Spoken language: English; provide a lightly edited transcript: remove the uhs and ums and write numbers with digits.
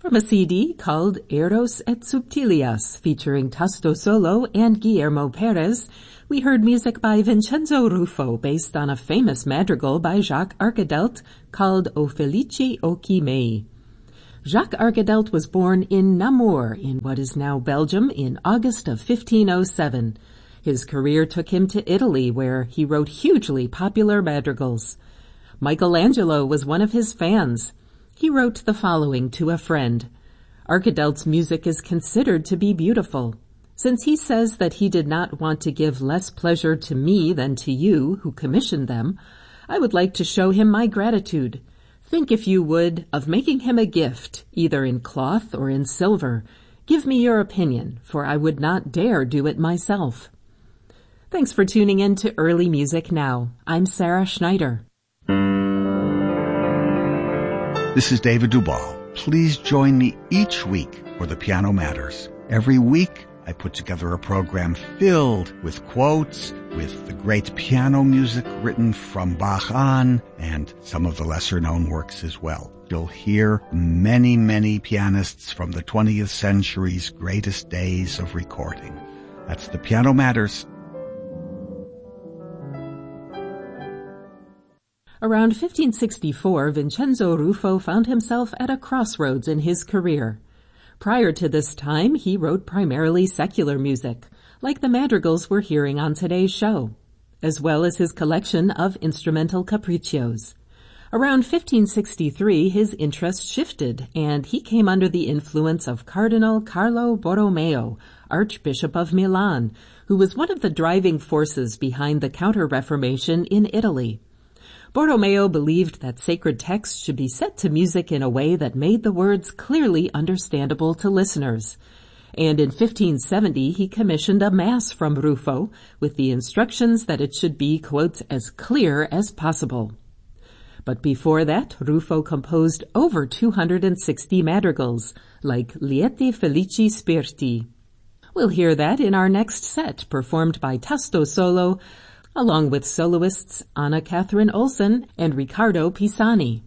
From a CD called Eros et Subtilias, featuring Tasto Solo and Guillermo Perez, we heard music by Vincenzo Ruffo based on a famous madrigal by Jacques Arcadelt called O Felici Occhi Mei. Jacques Arcadelt was born in Namur in what is now Belgium in August of 1507. His career took him to Italy, where he wrote hugely popular madrigals. Michelangelo was one of his fans. He wrote the following to a friend. Arcadelt's music is considered to be beautiful. Since he says that he did not want to give less pleasure to me than to you who commissioned them, I would like to show him my gratitude. Think, if you would, of making him a gift, either in cloth or in silver. Give me your opinion, for I would not dare do it myself. Thanks for tuning in to Early Music Now. I'm Sarah Schneider. This is David Duvall. Please join me each week for The Piano Matters. Every week, I put together a program filled with quotes, with the great piano music written from Bach on, and some of the lesser-known works as well. You'll hear many, many pianists from the 20th century's greatest days of recording. That's The Piano Matters. Around 1564, Vincenzo Ruffo found himself at a crossroads in his career. Prior to this time, he wrote primarily secular music, like the madrigals we're hearing on today's show, as well as his collection of instrumental capriccios. Around 1563, his interest shifted, and he came under the influence of Cardinal Carlo Borromeo, Archbishop of Milan, who was one of the driving forces behind the Counter-Reformation in Italy. Borromeo believed that sacred texts should be set to music in a way that made the words clearly understandable to listeners. And in 1570 he commissioned a mass from Ruffo with the instructions that it should be, quote, as clear as possible. But before that, Ruffo composed over 260 madrigals, like Lieti Felici Spiriti. We'll hear that in our next set, performed by Tasto Solo, along with soloists Anna Catherine Olsen and Riccardo Pisani.